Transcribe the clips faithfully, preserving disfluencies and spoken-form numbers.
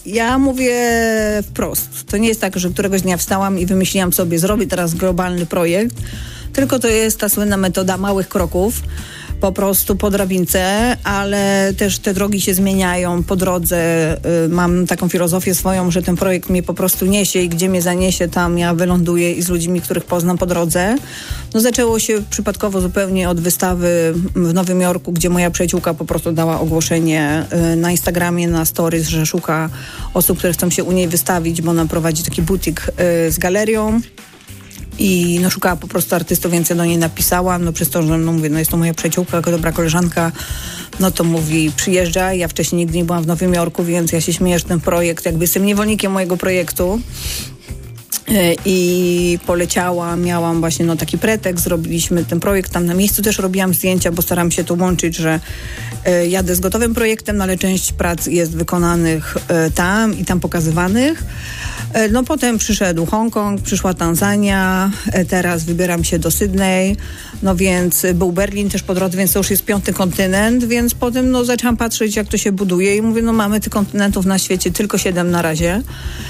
ja mówię wprost. To nie jest tak, że któregoś dnia wstałam i wymyśliłam sobie, zrobię teraz globalny projekt, tylko to jest ta słynna metoda małych kroków, po prostu po drabince, ale też te drogi się zmieniają po drodze. Y, mam taką filozofię swoją, że ten projekt mnie po prostu niesie i gdzie mnie zaniesie, tam ja wyląduję i z ludźmi, których poznam po drodze. No zaczęło się przypadkowo zupełnie od wystawy w Nowym Jorku, gdzie moja przyjaciółka po prostu dała ogłoszenie y, na Instagramie, na stories, że szuka osób, które chcą się u niej wystawić, bo ona prowadzi taki butik y, z galerią. I no, szukała po prostu artystów, więc ja do niej napisałam, no przez to, że no mówię, no jest to moja przyjaciółka, jako dobra koleżanka, no to mówi, przyjeżdżaj. Ja wcześniej nigdy nie byłam w Nowym Jorku, więc ja się śmieję, że ten projekt, jakby jestem niewolnikiem mojego projektu. I poleciałam, miałam właśnie no, taki pretekst, zrobiliśmy ten projekt, tam na miejscu też robiłam zdjęcia, bo staram się tu łączyć, że y, jadę z gotowym projektem, no, ale część prac jest wykonanych y, tam i tam pokazywanych. Y, no potem przyszedł Hongkong, przyszła Tanzania, y, teraz wybieram się do Sydney, no więc był Berlin też po drodze, więc to już jest piąty kontynent, więc potem no zaczęłam patrzeć, jak to się buduje i mówię, no mamy tych kontynentów na świecie tylko siedem na razie.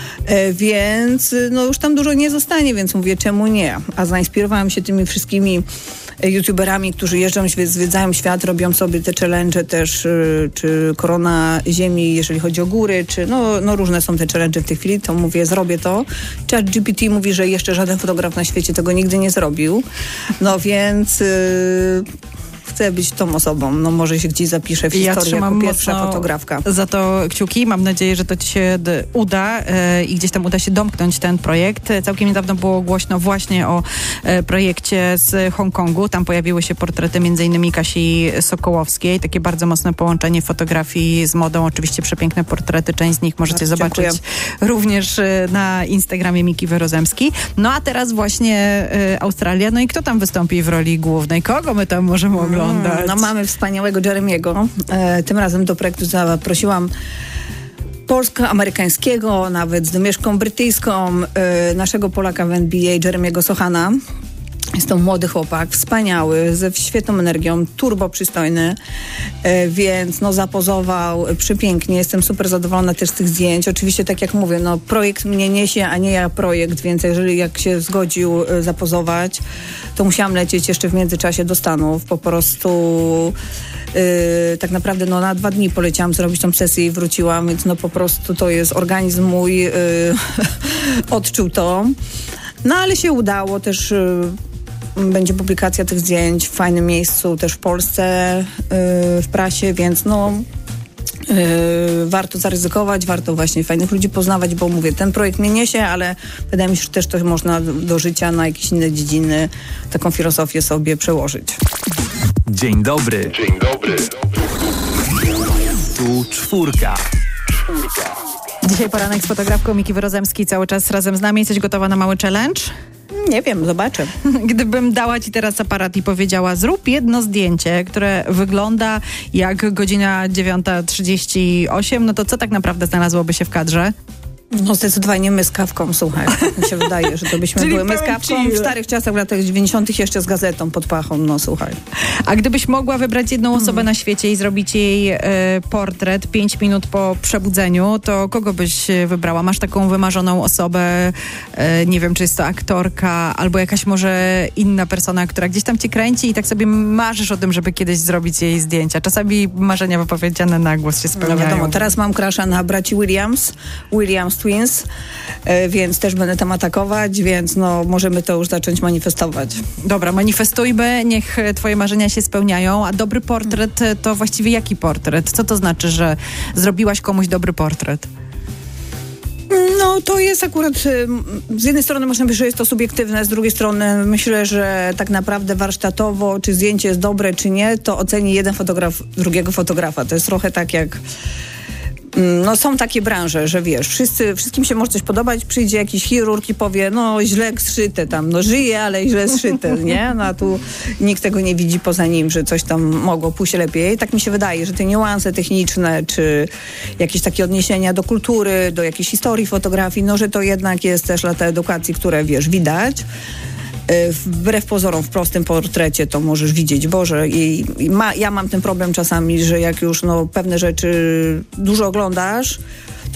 Więc no już tam dużo nie zostanie, więc mówię, czemu nie? A zainspirowałam się tymi wszystkimi youtuberami, którzy jeżdżą, zwiedzają świat, robią sobie te challenge też, czy Korona Ziemi, jeżeli chodzi o góry, czy no, no różne są te challenge w tej chwili, to mówię, zrobię to. ChatGPT mówi, że jeszcze żaden fotograf na świecie tego nigdy nie zrobił. No więc... Yy, chcę być tą osobą. No może się gdzieś zapiszę w historii ja jako pierwsza fotografka. Za to kciuki. Mam nadzieję, że to ci się d- uda e, i gdzieś tam uda się domknąć ten projekt. Całkiem niedawno było głośno właśnie o e, projekcie z Hongkongu. Tam pojawiły się portrety między innymi Kasi Sokołowskiej. Takie bardzo mocne połączenie fotografii z modą. Oczywiście przepiękne portrety. Część z nich możecie bardzo zobaczyć dziękuję. Również e, na Instagramie Miki Wyrozemski. No a teraz właśnie e, Australia. No i kto tam wystąpi w roli głównej? Kogo my tam możemy oglądać? No mamy wspaniałego Jeremiego. E, tym razem do projektu zaprosiłam polsko-amerykańskiego, nawet z domieszką brytyjską, e, naszego Polaka w N B A, Jeremiego Sochana. Jest to młody chłopak, wspaniały, ze świetną energią, turbo przystojny, e, więc no zapozował przepięknie. Jestem super zadowolona też z tych zdjęć. Oczywiście, tak jak mówię, no projekt mnie niesie, a nie ja projekt, więc jeżeli jak się zgodził e, zapozować, to musiałam lecieć jeszcze w międzyczasie do Stanów. Po prostu e, tak naprawdę no na dwa dni poleciałam zrobić tą sesję i wróciłam, więc no po prostu to jest organizm mój, e, odczuł to. No ale się udało też. E, Będzie publikacja tych zdjęć w fajnym miejscu, też w Polsce, yy, w prasie, więc no yy, warto zaryzykować, warto właśnie fajnych ludzi poznawać, bo mówię, ten projekt mnie niesie, ale wydaje mi się, że też to można do życia na jakieś inne dziedziny, taką filozofię sobie przełożyć. Dzień dobry. Dzień dobry. Tu czwórka. Czwórka. Dzisiaj poranek z fotografką Miki Wyrozemski cały czas razem z nami. Jesteś gotowa na mały challenge? Nie wiem, zobaczę. Gdybym dała ci teraz aparat i powiedziała, zrób jedno zdjęcie, które wygląda jak godzina dziewiąta trzydzieści osiem, no to co tak naprawdę znalazłoby się w kadrze? No zdecydowanie my z kawką, słuchaj. Tak mi się wydaje, że to byśmy były my z kawką w starych czasach, w latach dziewięćdziesiątych jeszcze z gazetą pod pachą, no słuchaj. A gdybyś mogła wybrać jedną osobę hmm. na świecie i zrobić jej y, portret pięć minut po przebudzeniu, to kogo byś wybrała? Masz taką wymarzoną osobę, y, nie wiem, czy jest to aktorka, albo jakaś może inna persona, która gdzieś tam cię kręci i tak sobie marzysz o tym, żeby kiedyś zrobić jej zdjęcia. Czasami marzenia wypowiedziane na głos się spełniają. No wiadomo, teraz mam crusha na braci Williams, Williams Twins, więc też będę tam atakować, więc no możemy to już zacząć manifestować. Dobra, manifestujmy, niech twoje marzenia się spełniają, a dobry portret to właściwie jaki portret? Co to znaczy, że zrobiłaś komuś dobry portret? No to jest akurat, z jednej strony można powiedzieć, że jest to subiektywne, z drugiej strony myślę, że tak naprawdę warsztatowo, czy zdjęcie jest dobre, czy nie, to oceni jeden fotograf drugiego fotografa. To jest trochę tak jak no są takie branże, że wiesz, wszyscy, wszystkim się może coś podobać, przyjdzie jakiś chirurg i powie, no źle zszyte tam, no żyje, ale źle zszyte, nie? No a tu nikt tego nie widzi poza nim, że coś tam mogło pójść lepiej. Tak mi się wydaje, że te niuanse techniczne, czy jakieś takie odniesienia do kultury, do jakiejś historii fotografii, no że to jednak jest też lata edukacji, które wiesz, widać. Wbrew pozorom w prostym portrecie to możesz widzieć, Boże, i, i ma, ja mam ten problem czasami, że jak już no, pewne rzeczy dużo oglądasz,